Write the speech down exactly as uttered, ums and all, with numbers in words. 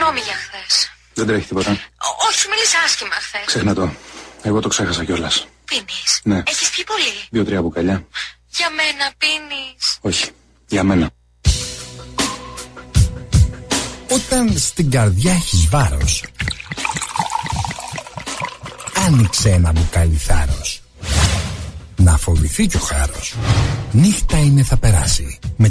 συγγνώμη για χθες. Δεν τρέχει τίποτα. Ό, όχι, σου μίλησα άσχημα χθες. Ξέχνα το. Εγώ το ξέχασα κιόλας. Πίνεις? Ναι. Έχεις πιει πολύ? Δύο-τρία μπουκαλιά. Για μένα πίνεις? Όχι. Για μένα. Όταν στην καρδιά έχεις βάρος, άνοιξε ένα μπουκάλι θάρρος. Να φοβηθεί κι ο χάρος. Νύχτα είναι θα περάσει. Με